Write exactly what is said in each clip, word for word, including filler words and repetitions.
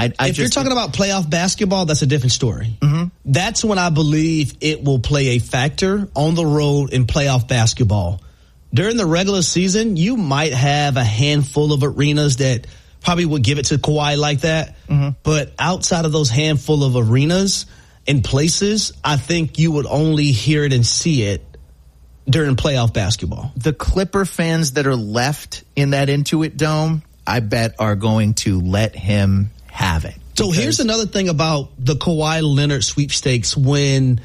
I, I if just, you're talking about playoff basketball, that's a different story. Mm-hmm. That's when I believe it will play a factor on the road in playoff basketball. During the regular season, you might have a handful of arenas that probably would give it to Kawhi like that. Mm-hmm. But outside of those handful of arenas and places, I think you would only hear it and see it during playoff basketball. The Clipper fans that are left in that Intuit Dome, I bet are going to let him have it. So here's another thing about the Kawhi Leonard sweepstakes when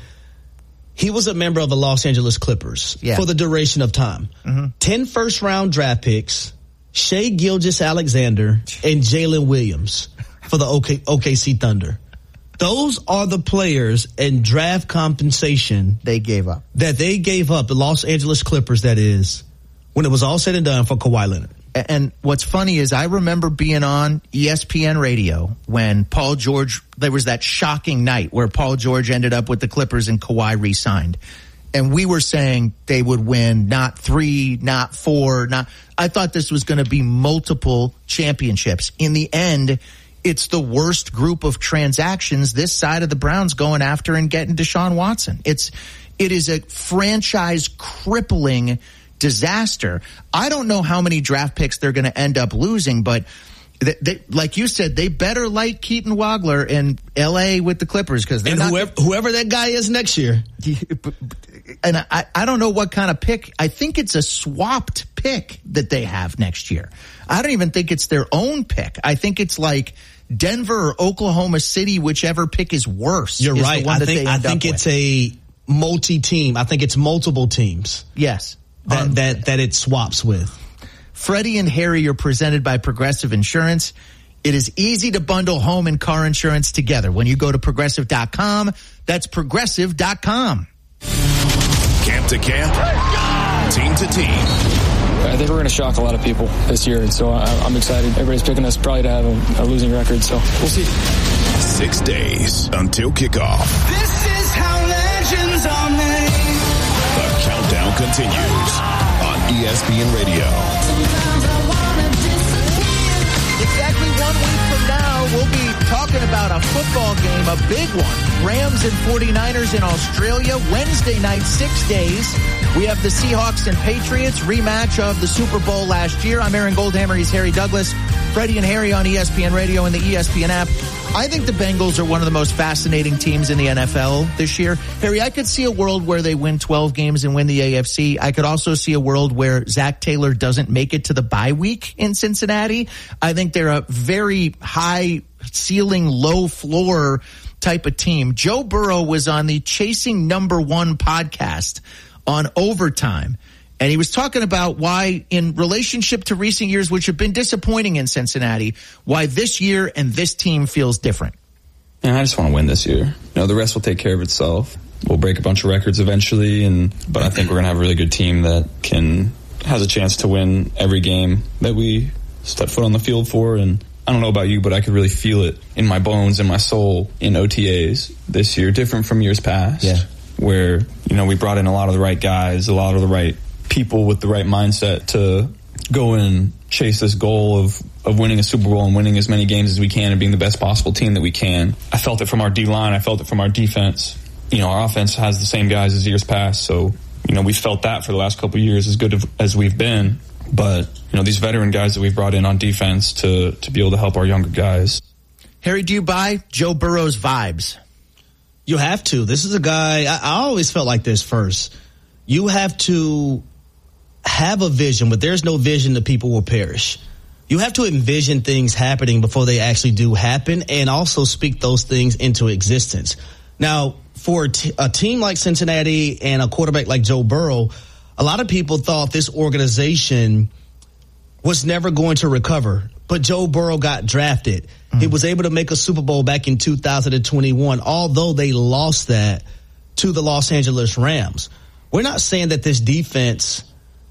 he was a member of the Los Angeles Clippers yeah. for the duration of time. Mm-hmm. Ten first-round draft picks, Shai Gilgeous-Alexander, and Jalen Williams for the OK, O K C Thunder. Those are the players and draft compensation they gave up. That they gave up, the Los Angeles Clippers, that is, when it was all said and done for Kawhi Leonard. And what's funny is I remember being on E S P N radio when Paul George, there was that shocking night where Paul George ended up with the Clippers and Kawhi re-signed. And we were saying they would win not three, not four, not, I thought this was going to be multiple championships. In the end, it's the worst group of transactions this side of the Browns going after and getting Deshaun Watson. It's, it is a franchise crippling disaster. I don't know how many draft picks they're going to end up losing, but they, they, like you said, they better like Keaton Wagler in L A with the Clippers because they're and not, whoever, whoever that guy is next year. And I, I don't know what kind of pick. I think it's a swapped pick that they have next year. I don't even think it's their own pick. I think it's like Denver or Oklahoma City, whichever pick is worse. You're is right. The one I that think, they I end think up it's with. a multi-team. I think it's multiple teams. Yes. That, Um, that, that it swaps with. Freddie and Harry are presented by Progressive Insurance. It is easy to bundle home and car insurance together when you go to progressive dot com. That's progressive dot com. Camp to camp, team to team. I think we're going to shock a lot of people this year, and so I'm excited. Everybody's picking us probably to have a, a losing record, so we'll see. Six days until kickoff. This is how legends are made. The countdown continues on E S P N Radio. Sometimes I wanna disappear. Exactly one week from now, we'll be talking about a football game, a big one. Rams and forty-niners in Australia, Wednesday night, six days. We have the Seahawks and Patriots, rematch of the Super Bowl last year. I'm Aaron Goldhammer, he's Harry Douglas. Freddie and Harry on E S P N Radio and the E S P N app. I think the Bengals are one of the most fascinating teams in the N F L this year. Harry, I could see a world where they win twelve games and win the A F C. I could also see a world where Zach Taylor doesn't make it to the bye week in Cincinnati. I think they're a very high ceiling, low floor type of team. Joe Burrow was on the Chasing Number One podcast on Overtime, and he was talking about why, in relationship to recent years, which have been disappointing in Cincinnati, why this year and this team feels different. And I just want to win this year. You know, the rest will take care of itself. We'll break a bunch of records eventually, and but I think we're going to have a really good team that can has a chance to win every game that we step foot on the field for. And I don't know about you, but I could really feel it in my bones and my soul in O T As this year, different from years past. Yeah. Where, you know, we brought in a lot of the right guys, a lot of the right people with the right mindset to go and chase this goal of, of winning a Super Bowl and winning as many games as we can and being the best possible team that we can. I felt it from our D-line. I felt it from our defense. You know, our offense has the same guys as years past. So, you know, we felt that for the last couple of years, as good as we've been. But, you know, these veteran guys that we've brought in on defense to, to be able to help our younger guys. Harry, do you buy Joe Burrow's vibes? You have to. This is a guy, I, I always felt like this first. You have to have a vision, but there's no vision, the people will perish. You have to envision things happening before they actually do happen, and also speak those things into existence. Now, for a, t- a team like Cincinnati and a quarterback like Joe Burrow, a lot of people thought this organization was never going to recover. But Joe Burrow got drafted. Mm-hmm. He was able to make a Super Bowl back in two thousand twenty-one, although they lost that to the Los Angeles Rams. We're not saying that this defense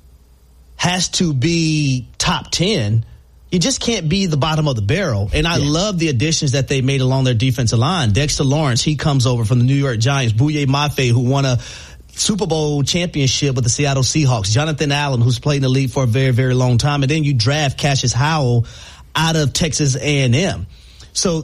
has to be top ten. You just can't be the bottom of the barrel. And I yeah. love the additions that they made along their defensive line. Dexter Lawrence, he comes over from the New York Giants. Bouye Mafe, who won a Super Bowl championship with the Seattle Seahawks. Jonathan Allen, who's played in the league for a very, very long time. And then you draft Cassius Howell out of Texas A and M. So